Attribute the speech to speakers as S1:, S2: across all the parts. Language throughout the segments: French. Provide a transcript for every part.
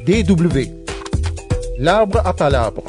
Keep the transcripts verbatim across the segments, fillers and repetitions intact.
S1: D W. L'arbre à palabres.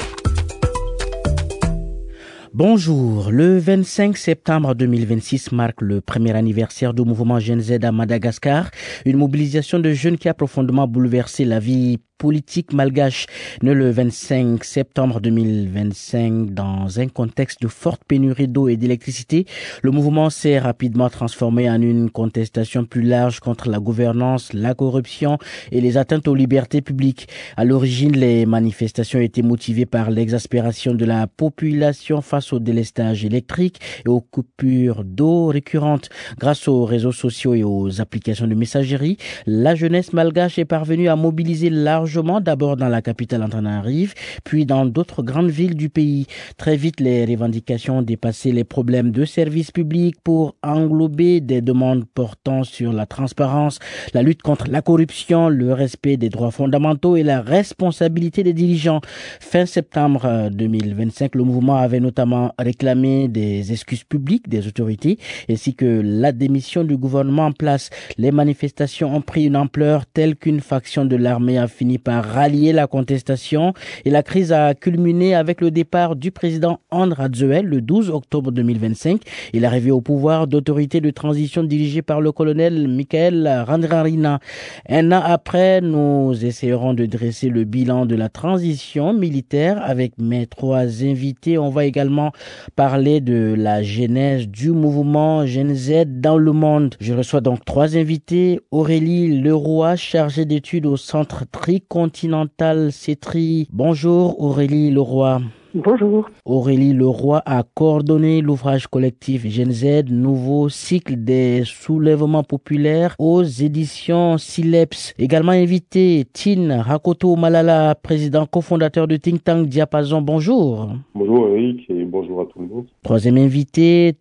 S2: Bonjour, le vingt-cinq septembre deux mille vingt-six marque le premier anniversaire du mouvement Gen Z à Madagascar, une mobilisation de jeunes qui a profondément bouleversé la vie politique malgache. Né le vingt-cinq septembre deux mille vingt-cinq dans un contexte de forte pénurie d'eau et d'électricité, le mouvement s'est rapidement transformé en une contestation plus large contre la gouvernance, la corruption et les atteintes aux libertés publiques. À l'origine, les manifestations étaient motivées par l'exaspération de la population face au délestage électrique et aux coupures d'eau récurrentes. Grâce aux réseaux sociaux et aux applications de messagerie, la jeunesse malgache est parvenue à mobiliser largement, d'abord dans la capitale Antananarive, puis dans d'autres grandes villes du pays. Très vite, les revendications ont dépassé les problèmes de services publics pour englober des demandes portant sur la transparence, la lutte contre la corruption, le respect des droits fondamentaux et la responsabilité des dirigeants. Fin septembre deux mille vingt-cinq, le mouvement avait notamment réclamé des excuses publiques des autorités ainsi que la démission du gouvernement en place. Les manifestations ont pris une ampleur telle qu'une faction de l'armée a fini par rallier la contestation et la crise a culminé avec le départ du président André Rajoelina le douze octobre deux mille vingt-cinq. Il est arrivé au pouvoir d'autorité de transition dirigée par le colonel Michael Randrianirina. Un an après, nous essayerons de dresser le bilan de la transition militaire avec mes trois invités. On va également parler de la genèse du mouvement Gen Z dans le monde. Je reçois donc trois invités. Aurélie Leroy, chargée d'études au Centre Tricontinental CETRI. Bonjour Aurélie Leroy.
S3: Bonjour.
S2: Aurélie Leroy a coordonné l'ouvrage collectif Gen Z, nouveau cycle des soulèvements populaires aux éditions Sileps. Également invité, Tin Rakoto Malala, président cofondateur de Think Tank Diapason. Bonjour.
S4: Bonjour Eric et bonjour à tout le monde.
S2: Troisième invité,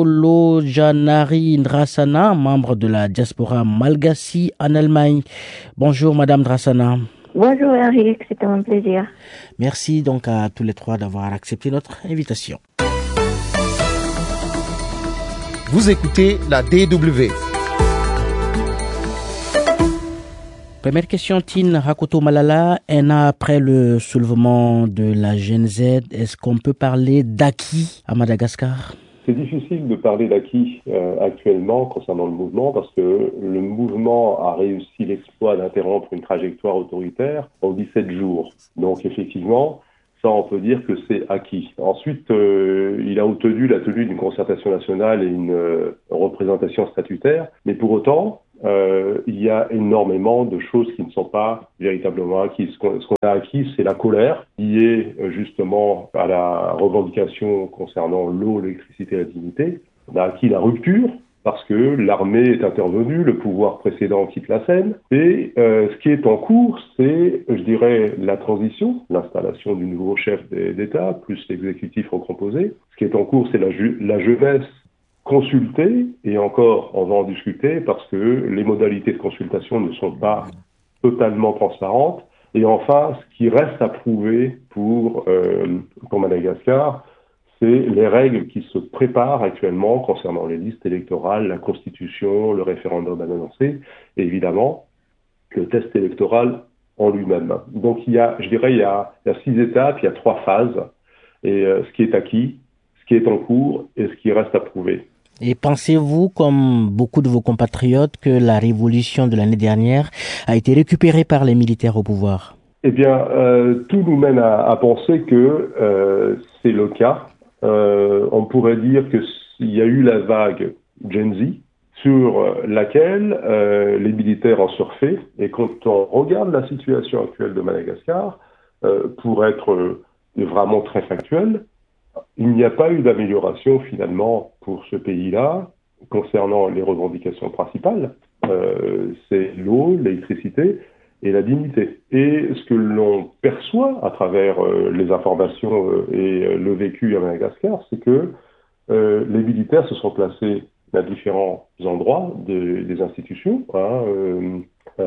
S2: Tolojanari Ndrasana, membre de la diaspora malgache en Allemagne. Bonjour Madame Ndrasana.
S3: Bonjour Eric, c'était un plaisir.
S2: Merci donc à tous les trois d'avoir accepté notre invitation.
S1: Vous écoutez la D W.
S2: Première question, Tin Rakoto Malala. Un an après le soulèvement de la Gen Z, est-ce qu'on peut parler d'acquis à Madagascar ?
S4: C'est difficile de parler d'acquis euh, actuellement concernant le mouvement parce que le mouvement a réussi l'exploit d'interrompre une trajectoire autoritaire en dix-sept jours. Donc effectivement, ça on peut dire que c'est acquis. Ensuite, euh, il a obtenu la tenue d'une concertation nationale et une euh, représentation statutaire, mais pour autant, euh, il y a énormément de choses qui ne sont pas véritablement acquises. Ce qu'on, ce qu'on a acquis, c'est la colère liée euh, justement à la revendication concernant l'eau, l'électricité et la dignité. On a acquis la rupture parce que l'armée est intervenue, le pouvoir précédent quitte la scène. Et euh, ce qui est en cours, c'est, je dirais, la transition, l'installation du nouveau chef d'État, plus l'exécutif recomposé. Ce qui est en cours, c'est la, ju- la jeunesse consulter, et encore on va en discuter parce que les modalités de consultation ne sont pas totalement transparentes. Et enfin, ce qui reste à prouver pour, euh, pour Madagascar, c'est les règles qui se préparent actuellement concernant les listes électorales, la constitution, le référendum annoncé, et évidemment le test électoral en lui-même. Donc il y a, je dirais, il y a, il y a six étapes, il y a trois phases, et euh, ce qui est acquis, ce qui est en cours et ce qui reste à prouver.
S2: Et pensez-vous, comme beaucoup de vos compatriotes, que la révolution de l'année dernière a été récupérée par les militaires au pouvoir ?
S4: Eh bien, euh, tout nous mène à, à penser que euh, c'est le cas. Euh, on pourrait dire que s'il y a eu la vague Gen Z, sur laquelle euh, les militaires ont surfé, et quand on regarde la situation actuelle de Madagascar, euh, pour être euh, vraiment très factuel, il n'y a pas eu d'amélioration finalement pour ce pays-là concernant les revendications principales. Euh, c'est l'eau, l'électricité et la dignité. Et ce que l'on perçoit à travers euh, les informations euh, et euh, le vécu à Madagascar, c'est que euh, les militaires se sont placés à différents endroits de, des institutions, hein, euh,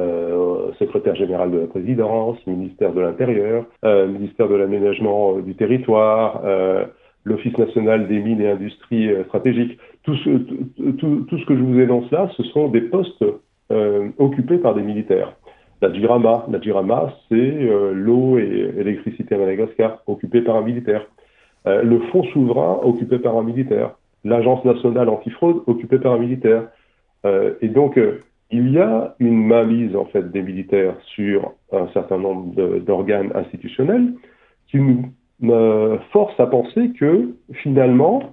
S4: euh, secrétaire général de la présidence, ministère de l'Intérieur, euh, ministère de l'aménagement euh, du territoire, euh, l'Office national des mines et industries euh, stratégiques. Tout ce, tout, tout, tout ce que je vous énonce là, ce sont des postes euh, occupés par des militaires. La Jirama, la Jirama, c'est euh, l'eau et l'électricité à Madagascar, occupée par un militaire. Euh, le fonds souverain, occupé par un militaire. L'agence nationale antifraude, occupée par un militaire. Euh, et donc, euh, il y a une mainmise en fait des militaires sur un certain nombre de, d'organes institutionnels qui nous euh, force à penser que finalement,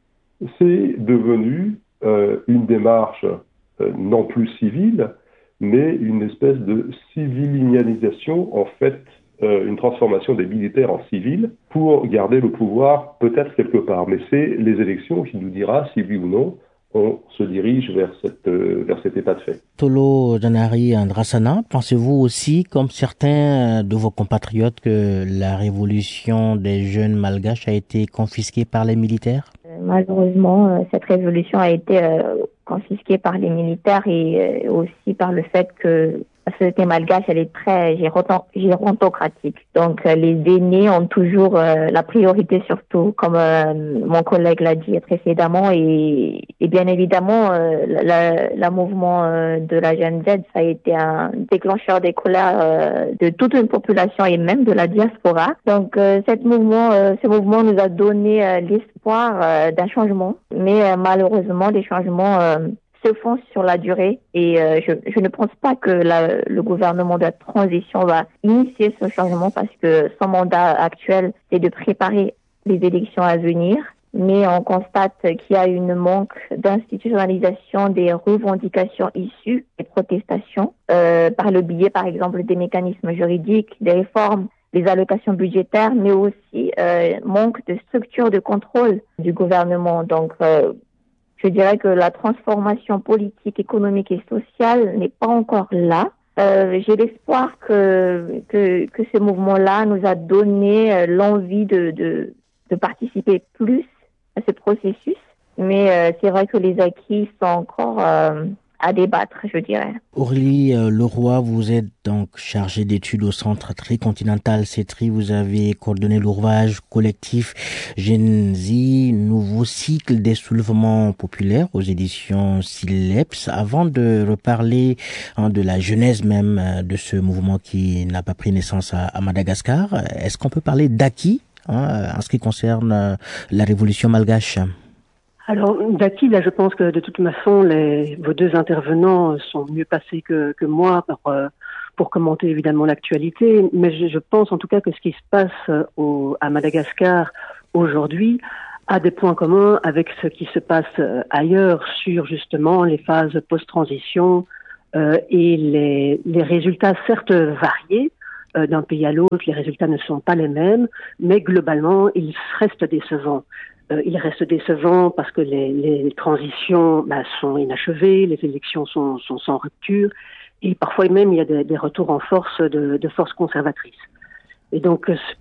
S4: c'est devenu euh, une démarche euh, non plus civile, mais une espèce de civilianisation, en fait, euh, une transformation des militaires en civils pour garder le pouvoir peut-être quelque part. Mais c'est les élections qui nous dira si oui ou non on se dirige vers, cette, euh, vers cet état de fait.
S2: Tolo Janari Andrasana, pensez-vous aussi, comme certains de vos compatriotes, que la révolution des jeunes malgaches a été confisquée par les militaires ?
S3: Malheureusement, cette révolution a été euh, confisquée par les militaires et euh, aussi par le fait que la société malgache, elle est très gérontocratique. Donc, euh, les aînés ont toujours euh, la priorité surtout, comme euh, mon collègue l'a dit précédemment. Et, et bien évidemment, euh, la, la mouvement euh, de la Gen Z, ça a été un déclencheur des colères euh, de toute une population et même de la diaspora. Donc, euh, cette mouvement, euh, ce mouvement nous a donné euh, l'espoir euh, d'un changement. Mais euh, malheureusement, des changements euh, se font sur la durée et euh, je, je ne pense pas que la, le gouvernement de la transition va initier ce changement parce que son mandat actuel, c'est de préparer les élections à venir. Mais on constate qu'il y a une manque d'institutionnalisation des revendications issues des protestations euh, par le biais, par exemple, des mécanismes juridiques, des réformes, des allocations budgétaires, mais aussi euh, manque de structure de contrôle du gouvernement. Donc, euh, je dirais que la transformation politique, économique et sociale n'est pas encore là. Euh, j'ai l'espoir que, que que ce mouvement-là nous a donné euh, l'envie de, de de participer plus à ce processus. Mais euh, c'est vrai que les acquis sont encore euh, à débattre, je dirais.
S2: Aurélie euh, Leroy, vous êtes donc chargée d'études au Centre Tricontinental CETRI. Vous avez coordonné l'ouvrage collectif Gen Z, nouveau cycle des soulèvements populaires aux éditions Sileps. Avant de reparler hein, de la genèse même euh, de ce mouvement qui n'a pas pris naissance à, à Madagascar, est-ce qu'on peut parler d'acquis hein, en ce qui concerne euh, la révolution malgache ?
S5: Alors, d'acquis, là, je pense que de toute façon, les, vos deux intervenants sont mieux passés que, que moi pour, euh, pour commenter évidemment l'actualité. Mais je, je pense en tout cas que ce qui se passe au, à Madagascar aujourd'hui a des points communs avec ce qui se passe ailleurs sur justement les phases post-transition euh, et les, les résultats certes variés. Euh, d'un pays à l'autre, les résultats ne sont pas les mêmes, mais globalement, ils restent décevants. Euh, il reste décevant parce que les, les transitions bah, sont inachevées, les élections sont, sont sans rupture, et parfois même il y a des, des retours en force de, de forces conservatrices. Et donc ce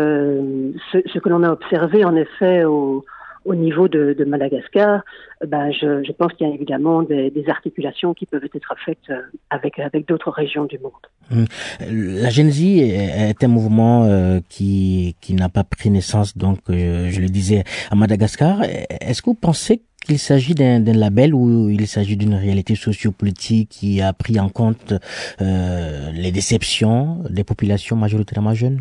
S5: que ce, ce que l'on a observé en effet au, au niveau de, de Madagascar, bah, je, je pense qu'il y a évidemment des, des articulations qui peuvent être faites avec avec d'autres régions du monde.
S2: La Gen Z est un mouvement euh, qui qui n'a pas pris naissance, donc euh, je le disais, à Madagascar. Est-ce que vous pensez qu'il s'agit d'un, d'un label ou il s'agit d'une réalité sociopolitique qui a pris en compte euh, les déceptions des populations majoritairement jeunes?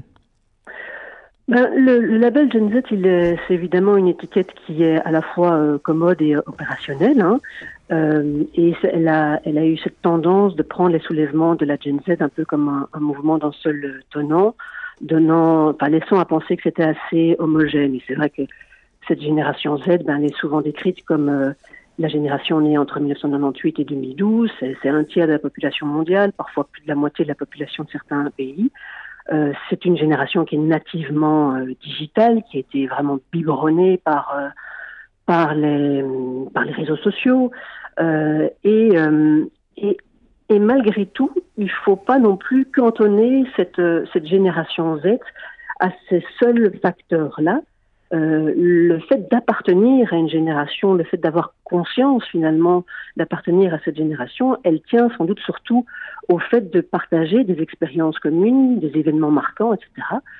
S5: Ben, le, le label Gen Z, il est, c'est évidemment une étiquette qui est à la fois euh, commode et euh, opérationnelle. Hein. Euh, et elle a, elle a eu cette tendance de prendre les soulèvements de la Gen Z un peu comme un, un mouvement d'un seul tenant, donnant, enfin, laissant à penser que c'était assez homogène. Et c'est vrai que cette génération Z, ben, elle est souvent décrite comme euh, la génération née entre dix-neuf cent quatre-vingt-huit et deux mille douze. C'est, c'est un tiers de la population mondiale, parfois plus de la moitié de la population de certains pays. Euh, c'est une génération qui est nativement euh, digitale, qui a été vraiment biberonnée par euh, par les par les réseaux sociaux euh, et, euh, et et malgré tout, il faut pas non plus cantonner cette cette génération Z à ces seuls facteurs-là. Euh, le fait d'appartenir à une génération, le fait d'avoir conscience finalement d'appartenir à cette génération, elle tient sans doute surtout au fait de partager des expériences communes, des événements marquants, et cetera.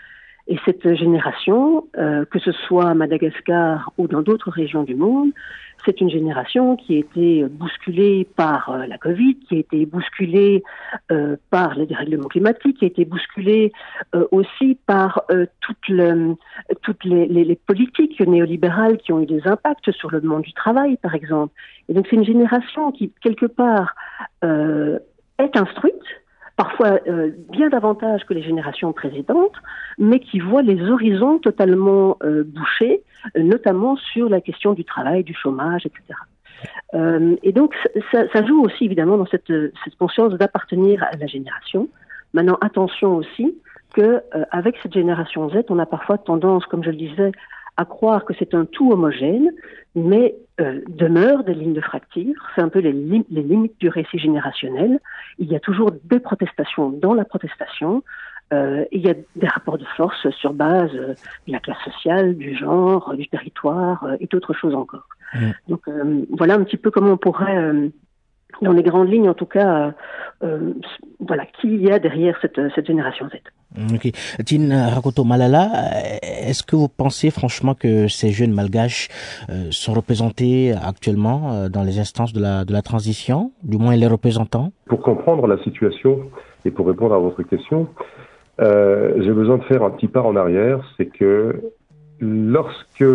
S5: Et cette génération, euh, que ce soit à Madagascar ou dans d'autres régions du monde, c'est une génération qui a été bousculée par euh, la Covid, qui a été bousculée euh, par les dérèglements climatiques, qui a été bousculée euh, aussi par euh, toutes, le, toutes les, les, les politiques néolibérales qui ont eu des impacts sur le monde du travail, par exemple. Et donc c'est une génération qui, quelque part, euh, est instruite, parfois euh, bien davantage que les générations précédentes, mais qui voit les horizons totalement euh, bouchés, euh, notamment sur la question du travail, du chômage, et cetera. Euh, et donc, ça, ça joue aussi évidemment dans cette, cette conscience d'appartenir à la génération. Maintenant, attention aussi que euh, avec cette génération Z, on a parfois tendance, comme je le disais, à croire que c'est un tout homogène, mais euh, demeurent des lignes de fracture. C'est un peu les, lim- les limites du récit générationnel. Il y a toujours des protestations dans la protestation. Euh, il y a des rapports de force sur base euh, de la classe sociale, du genre, euh, du territoire euh, et d'autres choses encore. Mmh. Donc euh, voilà un petit peu comment on pourrait, euh, dans les grandes lignes en tout cas, euh, euh, voilà, qui il y a derrière cette, cette génération Z.
S2: Ok. Tin Rakoto Malala, est-ce que vous pensez franchement que ces jeunes malgaches euh, sont représentés actuellement euh, dans les instances de la, de la transition, du moins les représentants?
S4: Pour comprendre la situation et pour répondre à votre question, euh, j'ai besoin de faire un petit pas en arrière. C'est que lorsque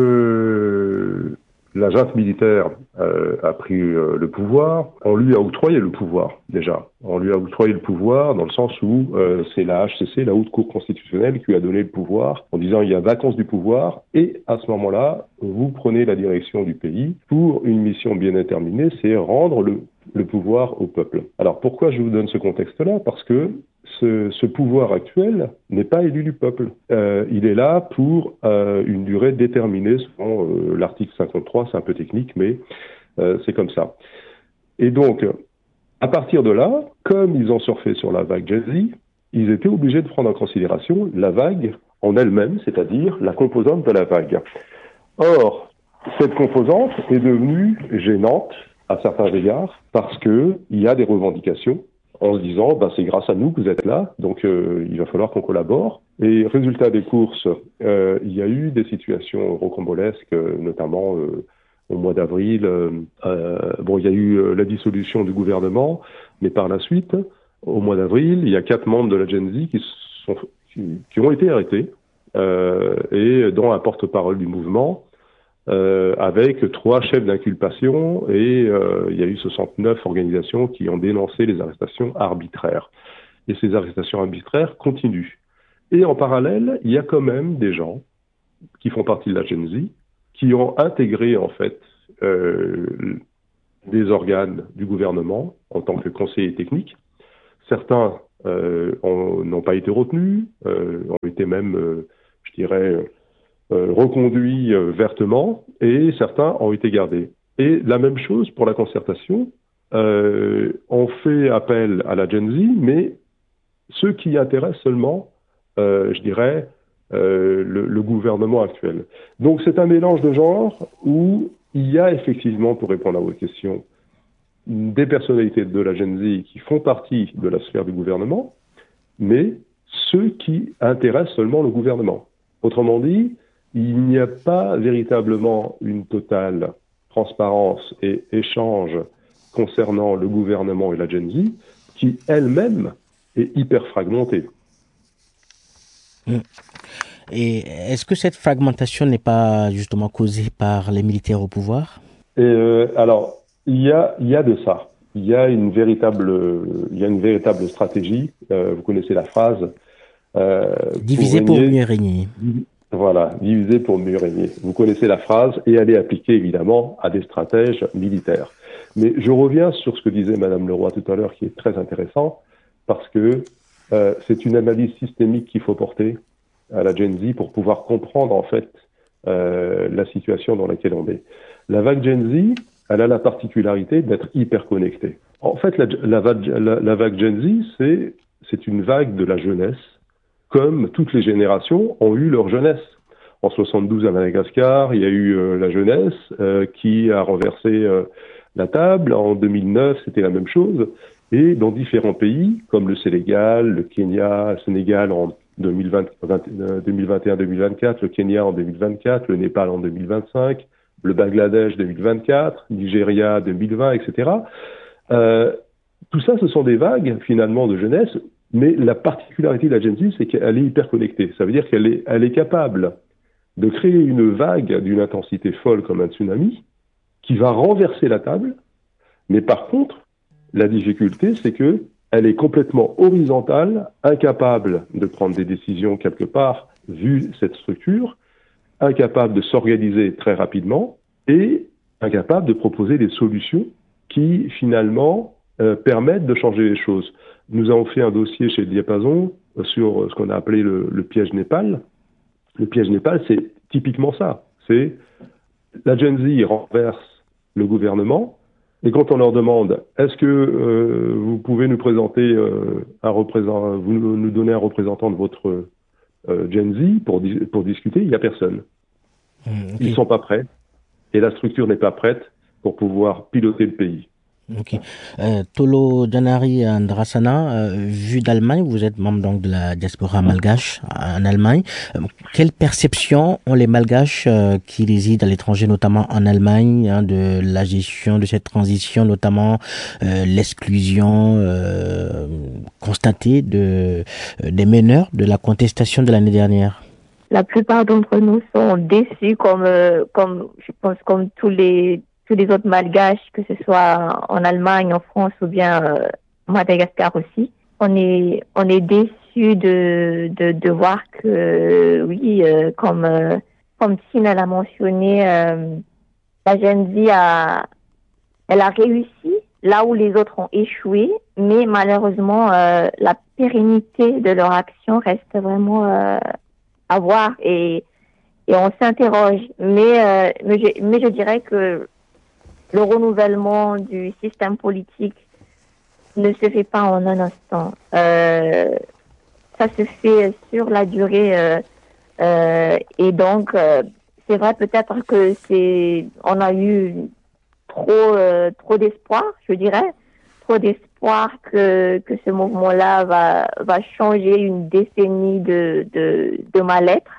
S4: la junte militaire euh, a pris euh, le pouvoir, on lui a octroyé le pouvoir, déjà. On lui a octroyé le pouvoir dans le sens où euh, c'est la H C C, la Haute Cour constitutionnelle, qui lui a donné le pouvoir en disant il y a vacance du pouvoir et à ce moment-là, vous prenez la direction du pays pour une mission bien déterminée, c'est rendre le, le pouvoir au peuple. Alors pourquoi je vous donne ce contexte-là? Parce que Ce, ce pouvoir actuel n'est pas élu du peuple. Euh, il est là pour euh, une durée déterminée selon euh, l'article cinquante-trois, c'est un peu technique, mais euh, c'est comme ça. Et donc, à partir de là, comme ils ont surfé sur la vague Gen Z, ils étaient obligés de prendre en considération la vague en elle-même, c'est-à-dire la composante de la vague. Or, cette composante est devenue gênante à certains égards parce qu'il y a des revendications en se disant bah, c'est grâce à nous que vous êtes là, donc euh, il va falloir qu'on collabore. Et résultat des courses, euh, il y a eu des situations rocambolesques, notamment euh, au mois d'avril. Euh, euh, bon, il y a eu euh, la dissolution du gouvernement, mais par la suite, au mois d'avril, il y a quatre membres de la Gen Z qui, sont, qui, qui ont été arrêtés, euh, et dont un porte-parole du mouvement, Euh, avec trois chefs d'inculpation et euh, il y a eu soixante-neuf organisations qui ont dénoncé les arrestations arbitraires. Et ces arrestations arbitraires continuent. Et en parallèle, il y a quand même des gens qui font partie de la Gen Z qui ont intégré en fait euh, des organes du gouvernement en tant que conseillers techniques. Certains euh, ont, n'ont pas été retenus, euh, ont été même, euh, je dirais, Euh, reconduits euh, vertement, et certains ont été gardés. Et la même chose pour la concertation, euh, on fait appel à la Gen Z, mais ceux qui intéressent seulement, euh, je dirais, euh, le, le gouvernement actuel. Donc c'est un mélange de genres où il y a effectivement, pour répondre à votre question, des personnalités de la Gen Z qui font partie de la sphère du gouvernement, mais ceux qui intéressent seulement le gouvernement. Autrement dit, il n'y a pas véritablement une totale transparence et échange concernant le gouvernement et la Gen Z, qui elle-même est hyper fragmentée.
S2: Et est-ce que cette fragmentation n'est pas justement causée par les militaires au pouvoir?
S4: Et euh, alors, il y a, il y a de ça. Il y a une véritable, il y a une véritable stratégie. Euh, vous connaissez la phrase. Euh,
S2: Diviser pour, pour mieux régner.
S4: Voilà, diviser pour mieux régner. Vous connaissez la phrase et elle est appliquée évidemment à des stratèges militaires. Mais je reviens sur ce que disait Madame Leroy tout à l'heure, qui est très intéressant, parce que euh, c'est une analyse systémique qu'il faut porter à la Gen Z pour pouvoir comprendre en fait euh, la situation dans laquelle on est. La vague Gen Z, elle a la particularité d'être hyper connectée. En fait, la, la, vague, la, la vague Gen Z, c'est, c'est une vague de la jeunesse, comme toutes les générations ont eu leur jeunesse. En soixante-douze à Madagascar, il y a eu euh, la jeunesse euh, qui a renversé euh, la table. En deux mille neuf, c'était la même chose. Et dans différents pays, comme le Sénégal, le Kenya, le Sénégal en, deux mille vingt, deux mille vingt et un deux mille vingt-quatre, le Kenya en deux mille vingt-quatre, le Népal en deux mille vingt-cinq, le Bangladesh deux mille vingt-quatre, Nigeria deux mille vingt, et cetera. Euh, tout ça, ce sont des vagues, finalement, de jeunesse, mais la particularité de la Gen Z, c'est qu'elle est hyper connectée. Ça veut dire qu'elle est, elle est capable de créer une vague d'une intensité folle comme un tsunami, qui va renverser la table, mais par contre, la difficulté, c'est que elle est complètement horizontale, incapable de prendre des décisions quelque part, vu cette structure, incapable de s'organiser très rapidement et incapable de proposer des solutions qui, finalement, euh, permettent de changer les choses. Nous avons fait un dossier chez Diapason sur ce qu'on a appelé le, le piège Népal. Le piège Népal, c'est typiquement ça. C'est la Gen Z renverse le gouvernement, et quand on leur demande « Est-ce que euh, vous pouvez nous présenter euh, un représentant, vous nous donner un représentant de votre euh, Gen Z pour, di- pour discuter ?» Il n'y a personne. Mmh, okay. Ils ne sont pas prêts, et la structure n'est pas prête pour pouvoir piloter le pays.
S2: Ok. Euh, Tolo Janari Andrasana, euh, vu d'Allemagne, vous êtes membre donc de la diaspora malgache en Allemagne. Euh, quelle perception ont les malgaches euh, qui résident à l'étranger, notamment en Allemagne, hein, de la gestion de cette transition, notamment euh, l'exclusion euh, constatée de euh, des meneurs de la contestation de l'année dernière?
S3: La plupart d'entre nous sont déçus, comme euh, comme je pense comme tous les tous les autres malgaches, que ce soit en Allemagne, en France ou bien euh, Madagascar aussi. On est on est déçus de de de voir que oui, euh, comme euh, comme Tina l'a mentionné, euh, la Gen Z a elle a réussi là où les autres ont échoué, mais malheureusement euh, la pérennité de leur action reste vraiment euh, à voir et et on s'interroge. Mais euh, mais je, mais je dirais que le renouvellement du système politique ne se fait pas en un instant. Euh, ça se fait sur la durée euh, euh, et donc euh, c'est vrai peut-être que c'est on a eu trop euh, trop d'espoir, je dirais, trop d'espoir que que ce mouvement-là va va changer une décennie de de, de mal-être.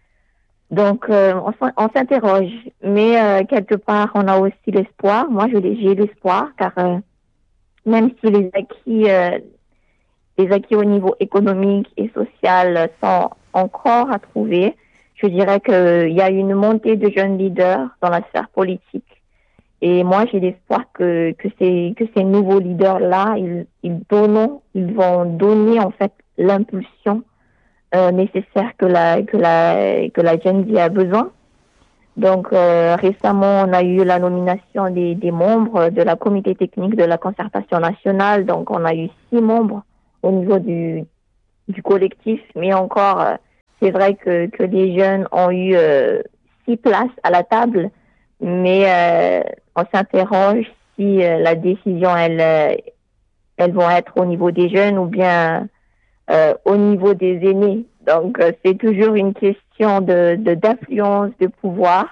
S3: Donc, euh, on, on s'interroge, mais euh, quelque part, on a aussi l'espoir. Moi, je, j'ai l'espoir, car euh, même si les acquis, euh, les acquis au niveau économique et social sont encore à trouver, je dirais qu'il y a une montée de jeunes leaders dans la sphère politique. Et moi, j'ai l'espoir que que ces que ces nouveaux leaders-là, ils ils donnent, ils vont donner en fait l'impulsion Euh, nécessaire que la que la que la Gen Z a besoin. Donc euh, récemment, on a eu la nomination des des membres de la comité technique de la concertation nationale. Donc on a eu six membres au niveau du du collectif, mais encore euh, c'est vrai que que les jeunes ont eu euh, six places à la table, mais euh, on s'interroge si euh, la décision elle euh, elles vont être au niveau des jeunes ou bien Euh, au niveau des aînés. Donc, euh, c'est toujours une question de, de d'influence, de pouvoir.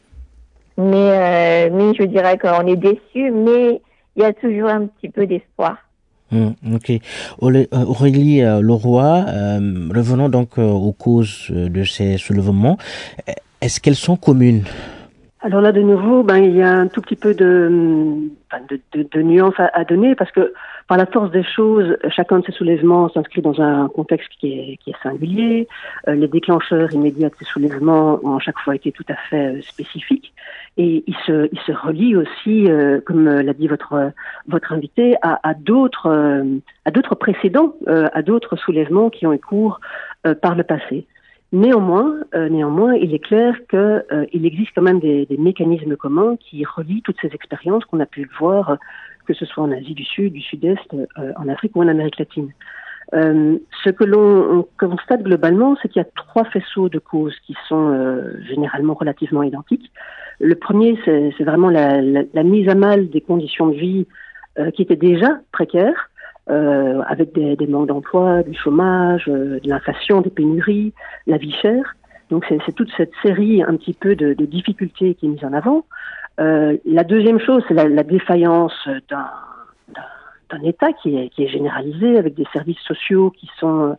S3: Mais, euh, mais je dirais qu'on est déçus, mais il y a toujours un petit peu d'espoir.
S2: Mmh, ok. Aurélie euh, Leroy, euh, revenons donc euh, aux causes de ces soulèvements. Est-ce qu'elles sont communes?
S5: Alors là, de nouveau, ben, il y a un tout petit peu de, de, de, de nuance à, à donner, parce que par la force des choses, chacun de ces soulèvements s'inscrit dans un contexte qui est, qui est singulier. Euh, les déclencheurs immédiats de ces soulèvements ont à chaque fois été tout à fait euh, spécifiques. Et ils se, ils se relient aussi, euh, comme l'a dit votre, votre invité, à, à d'autres, euh, à d'autres précédents, euh, à d'autres soulèvements qui ont eu cours euh, par le passé. Néanmoins, euh, néanmoins, il est clair que euh, il existe quand même des, des mécanismes communs qui relient toutes ces expériences qu'on a pu voir, que ce soit en Asie du Sud, du Sud-Est, euh, en Afrique ou en Amérique latine. Euh, ce que l'on constate globalement, c'est qu'il y a trois faisceaux de causes qui sont euh, généralement relativement identiques. Le premier, c'est, c'est vraiment la, la, la mise à mal des conditions de vie euh, qui étaient déjà précaires, euh, avec des, des manques d'emploi, du chômage, euh, de l'inflation, des pénuries, la vie chère. Donc c'est, c'est toute cette série un petit peu de, de difficultés qui est mise en avant. Euh, la deuxième chose, c'est la, la défaillance d'un, d'un, d'un État qui est, qui est généralisé, avec des services sociaux qui sont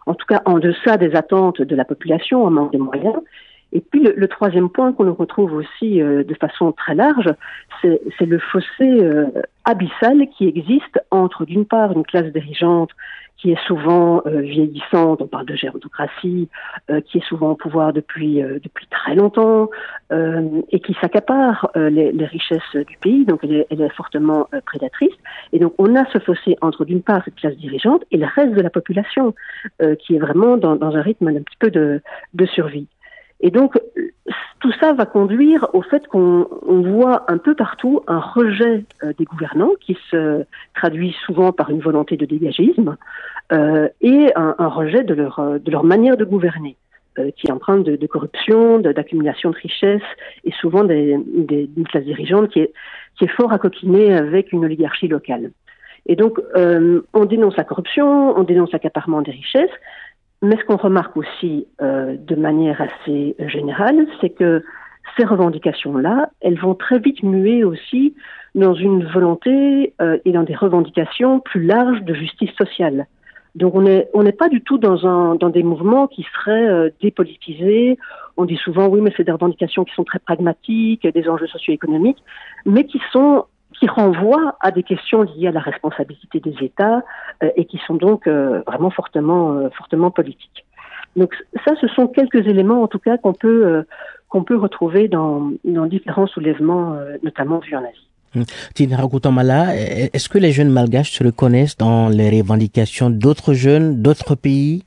S5: en tout cas en deçà des attentes de la population, en manque de moyens. Et puis le, le troisième point qu'on retrouve aussi euh, de façon très large, c'est, c'est le fossé euh, abyssal qui existe entre d'une part une classe dirigeante qui est souvent euh, vieillissante, on parle de gérontocratie, euh, qui est souvent au pouvoir depuis euh, depuis très longtemps euh, et qui s'accapare euh, les, les richesses du pays, donc elle est, elle est fortement euh, prédatrice. Et donc on a ce fossé entre d'une part cette classe dirigeante et le reste de la population euh, qui est vraiment dans, dans un rythme d'un petit peu de, de survie. Et donc, tout ça va conduire au fait qu'on on voit un peu partout un rejet euh, des gouvernants qui se traduit souvent par une volonté de dégagisme euh, et un, un rejet de leur, de leur manière de gouverner, euh, qui est empreinte de, de corruption, de, d'accumulation de richesses et souvent des, des, d'une classe dirigeante qui est, qui est fort accoquinée avec une oligarchie locale. Et donc, euh, on dénonce la corruption, on dénonce l'accaparement des richesses. Mais ce qu'on remarque aussi euh, de manière assez générale, c'est que ces revendications-là, elles vont très vite muer aussi dans une volonté euh, et dans des revendications plus larges de justice sociale. Donc on n'est on n'est pas du tout dans un dans des mouvements qui seraient euh, dépolitisés. On dit souvent oui, mais c'est des revendications qui sont très pragmatiques, des enjeux socio-économiques, mais qui sont qui renvoient à des questions liées à la responsabilité des États euh, et qui sont donc euh, vraiment fortement, euh, fortement politiques. Donc ça, ce sont quelques éléments en tout cas qu'on peut, euh, qu'on peut retrouver dans, dans différents soulèvements, euh, notamment vus en Asie.
S2: Tinara Goutamala, est-ce que les jeunes malgaches se reconnaissent dans les revendications d'autres jeunes, d'autres pays?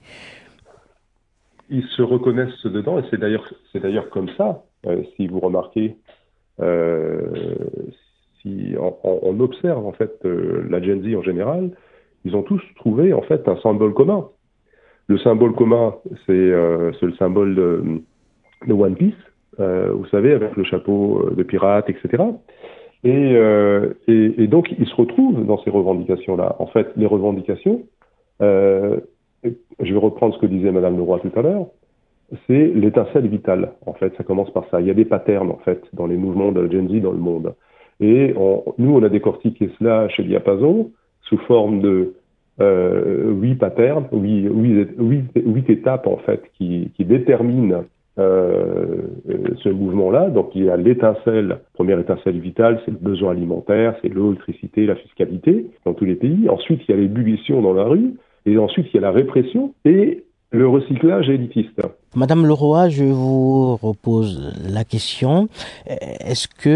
S4: Ils se reconnaissent dedans et c'est d'ailleurs, c'est d'ailleurs comme ça, euh, si vous remarquez, euh, si on, on observe en fait euh, la Gen Z en général, ils ont tous trouvé en fait un symbole commun. Le symbole commun, c'est, euh, c'est le symbole de, de One Piece, euh, vous savez, avec le chapeau de pirate, et cetera. Et, euh, et, et donc ils se retrouvent dans ces revendications-là. En fait, les revendications, euh, je vais reprendre ce que disait Madame Leroy tout à l'heure, c'est l'étincelle vitale. En fait, ça commence par ça. Il y a des patterns en fait dans les mouvements de la Gen Z dans le monde. Et on, nous, on a décortiqué cela chez Diapason sous forme de euh, huit patterns, huit, huit, huit, huit étapes en fait qui, qui déterminent euh, ce mouvement-là. Donc, il y a l'étincelle, première étincelle vitale, c'est le besoin alimentaire, c'est l'eau, l'électricité, la fiscalité dans tous les pays. Ensuite, il y a l'ébullition dans la rue, et ensuite il y a la répression et le recyclage élitiste.
S2: Madame Leroy, je vous repose la question. Est-ce que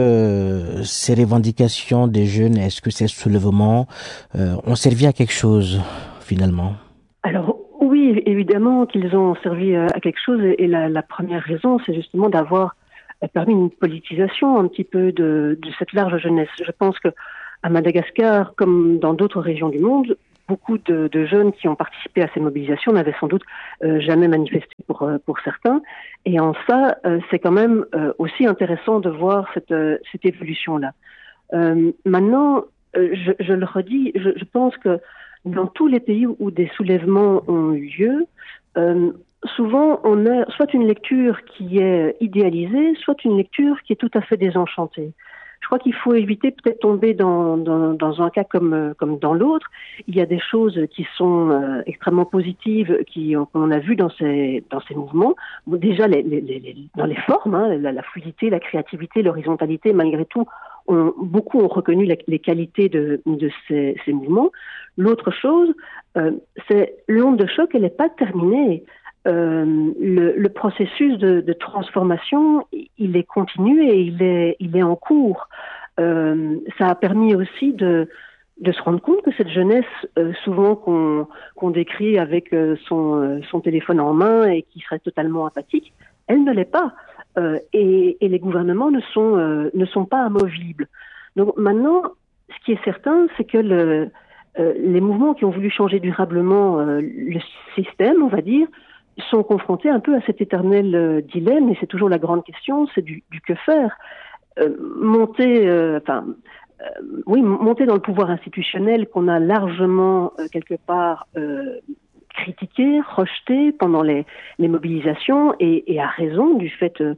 S2: euh, ces revendications des jeunes, est-ce que ces soulèvements euh, ont servi à quelque chose, finalement?
S5: Alors, oui, évidemment qu'ils ont servi à quelque chose. Et la, la première raison, c'est justement d'avoir permis une politisation un petit peu de, de cette large jeunesse. Je pense que à Madagascar, comme dans d'autres régions du monde, beaucoup de, de jeunes qui ont participé à ces mobilisations n'avaient sans doute euh, jamais manifesté pour, euh, pour certains. Et en ça, euh, c'est quand même euh, aussi intéressant de voir cette, euh, cette évolution-là. Euh, maintenant, euh, je, je le redis, je, je pense que dans tous les pays où des soulèvements ont eu lieu, euh, souvent on a soit une lecture qui est idéalisée, soit une lecture qui est tout à fait désenchantée. Je crois qu'il faut éviter peut-être tomber dans, dans, dans un cas comme, comme dans l'autre. Il y a des choses qui sont euh, extrêmement positives, qui qu'on a vu dans ces, dans ces mouvements. Bon, déjà, les, les, les, dans les formes, hein, la, la fluidité, la créativité, l'horizontalité, malgré tout, on, beaucoup ont reconnu la, les qualités de, de ces, ces mouvements. L'autre chose, euh, c'est l'onde de choc, elle n'est pas terminée. Euh, le, le processus de, de transformation, il est continu et il est, il est en cours. Euh, ça a permis aussi de, de se rendre compte que cette jeunesse, euh, souvent qu'on, qu'on décrit avec euh, son, son téléphone en main et qui serait totalement apathique, elle ne l'est pas. Euh, et, et les gouvernements ne sont, euh, ne sont pas amovibles. Donc maintenant, ce qui est certain, c'est que le, euh, les mouvements qui ont voulu changer durablement euh, le système, on va dire, sont confrontés un peu à cet éternel euh, dilemme, et c'est toujours la grande question, c'est du, du que faire. Euh, monter, euh, enfin, euh, oui, monter dans le pouvoir institutionnel qu'on a largement euh, quelque part euh, critiqué, rejeté pendant les, les mobilisations, et, et à raison du fait euh,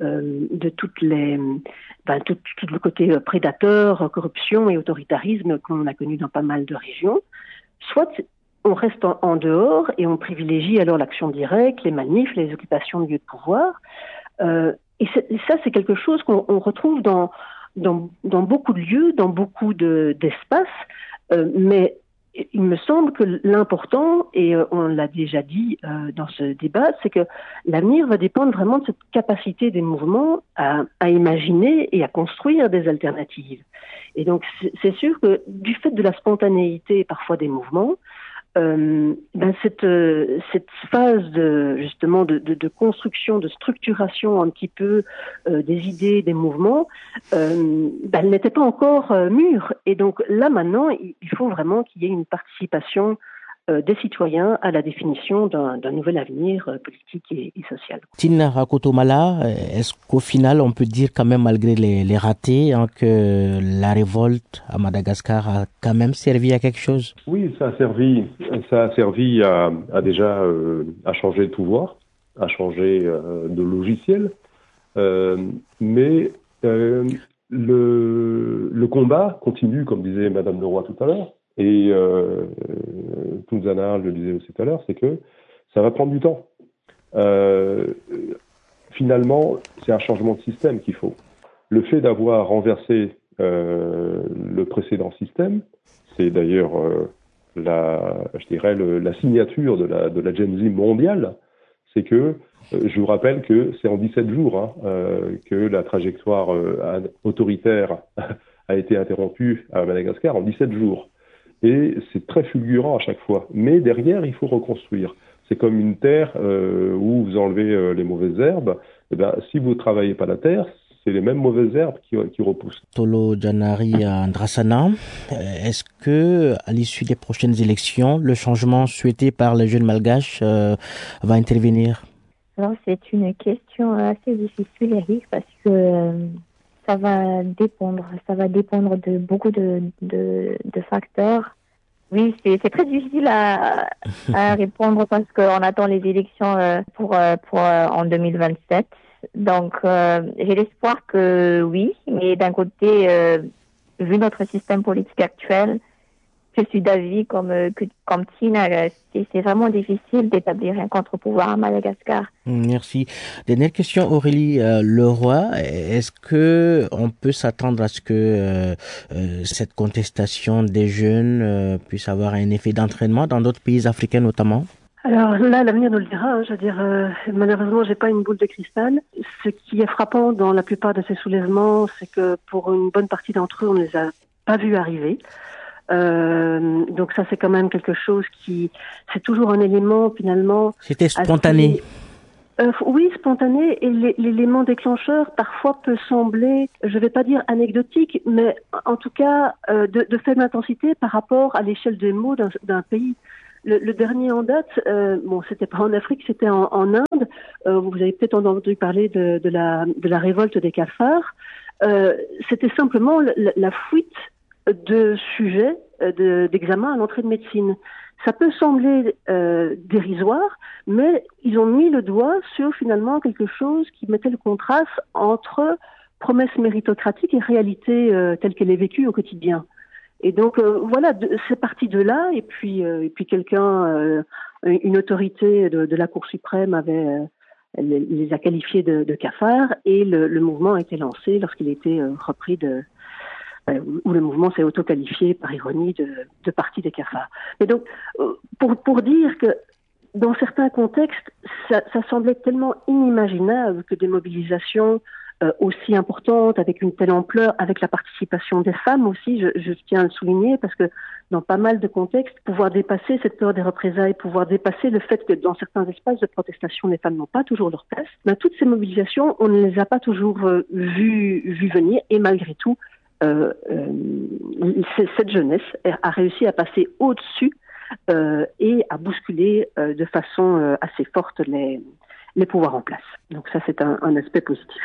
S5: de toutes les, ben, tout, tout le côté euh, prédateur, corruption et autoritarisme qu'on a connu dans pas mal de régions. Soit on reste en, en dehors et on privilégie alors l'action directe, les manifs, les occupations de lieux de pouvoir. Euh, et, et ça, c'est quelque chose qu'on on retrouve dans, dans, dans beaucoup de lieux, dans beaucoup de, d'espaces. Euh, mais il me semble que l'important, et on l'a déjà dit euh, dans ce débat, c'est que l'avenir va dépendre vraiment de cette capacité des mouvements à, à imaginer et à construire des alternatives. Et donc, c'est, c'est sûr que du fait de la spontanéité parfois des mouvements, euh, ben cette, euh, cette phase de, justement de, de, de construction, de structuration un petit peu euh, des idées, des mouvements, euh, ben, elle n'était pas encore euh, mûre. Et donc là maintenant, il, il faut vraiment qu'il y ait une participation euh, des citoyens à la définition d'un, d'un nouvel avenir euh, politique et, et social.
S2: Tina Rakotomala, est-ce qu'au final on peut dire quand même malgré les, les ratés hein, que la révolte à Madagascar a quand même servi à quelque chose?
S4: Oui, ça a servi, ça a servi à, à déjà euh, à changer de pouvoir, à changer euh, de logiciel, euh, mais euh, le, le combat continue, comme disait Madame Leroy tout à l'heure. Et euh, Tunzana, je le disais aussi tout à l'heure, c'est que ça va prendre du temps. Euh, finalement, c'est un changement de système qu'il faut. Le fait d'avoir renversé euh, le précédent système, c'est d'ailleurs euh, la, je dirais, le, la signature de la, de la Gen Z mondiale, c'est que, euh, je vous rappelle que c'est en dix-sept jours hein, euh, que la trajectoire euh, autoritaire a été interrompue à Madagascar en dix-sept jours. Et c'est très fulgurant à chaque fois. Mais derrière, il faut reconstruire. C'est comme une terre euh, où vous enlevez euh, les mauvaises herbes. Et ben, si vous ne travaillez pas la terre, c'est les mêmes mauvaises herbes qui, qui repoussent.
S2: Tolo Janari Andrasana, est-ce que, à l'issue des prochaines élections, le changement souhaité par les jeunes malgaches euh, va intervenir?
S3: Alors, c'est une question assez difficile, Eric, parce que euh, ça va dépendre. Ça va dépendre de beaucoup de, de, de facteurs. Oui, c'est, c'est très difficile à, à répondre parce qu'on attend les élections euh, pour, euh, pour euh, en deux mille vingt-sept. Donc, euh, j'ai l'espoir que oui, mais d'un côté, euh, vu notre système politique actuel, je suis d'avis comme que, comme Tina, c'est, c'est vraiment difficile d'établir un contre-pouvoir à Madagascar.
S2: Merci. Dernière question, Aurélie euh, Leroy. Est-ce que on peut s'attendre à ce que euh, euh, cette contestation des jeunes euh, puisse avoir un effet d'entraînement dans d'autres pays africains notamment?
S5: Alors là, l'avenir nous le dira. Hein. Je veux dire, euh, malheureusement, j'ai pas une boule de cristal. Ce qui est frappant dans la plupart de ces soulèvements, c'est que pour une bonne partie d'entre eux, on ne les a pas vus arriver. Euh, donc ça, c'est quand même quelque chose qui, c'est toujours un élément finalement.
S2: C'était spontané.
S5: Euh, oui, spontané, et l'élément déclencheur parfois peut sembler, je vais pas dire anecdotique, mais en tout cas euh, de, de faible intensité par rapport à l'échelle des mots d'un, d'un pays. Le, le dernier en date, euh, bon, c'était pas en Afrique, c'était en, en Inde. Euh, vous avez peut-être entendu parler de, de la de la révolte des cafards. Euh, c'était simplement la, la fuite de sujets de, d'examen à l'entrée de médecine. Ça peut sembler euh, dérisoire, mais ils ont mis le doigt sur finalement quelque chose qui mettait le contraste entre promesse méritocratique et réalité euh, telle qu'elle est vécue au quotidien. Et donc euh, voilà, de, c'est parti de là. Et puis, euh, et puis quelqu'un, euh, une autorité de, de la Cour suprême avait euh, les, les a qualifiés de, de cafards, et le, le mouvement a été lancé lorsqu'il a été euh, repris de où le mouvement s'est auto-qualifié, par ironie, de, de parti des cafards. Et donc, pour, pour dire que dans certains contextes, ça, ça semblait tellement inimaginable que des mobilisations euh, aussi importantes, avec une telle ampleur, avec la participation des femmes aussi, je, je tiens à le souligner, parce que dans pas mal de contextes, pouvoir dépasser cette peur des représailles, pouvoir dépasser le fait que dans certains espaces de protestation, les femmes n'ont pas toujours leur place, ben, toutes ces mobilisations, on ne les a pas toujours euh, vues, vues venir, et malgré tout, Euh, euh, cette jeunesse a réussi à passer au-dessus euh, et à bousculer euh, de façon euh, assez forte les, les pouvoirs en place. Donc ça, c'est un, un aspect positif.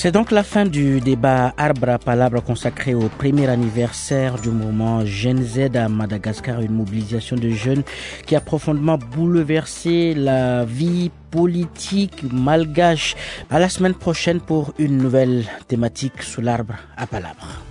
S2: C'est donc la fin du débat Arbre à Palabre consacré au premier anniversaire du mouvement Gen Z à Madagascar, une mobilisation de jeunes qui a profondément bouleversé la vie politique malgache. À la semaine prochaine pour une nouvelle thématique sous l'arbre à Palabre.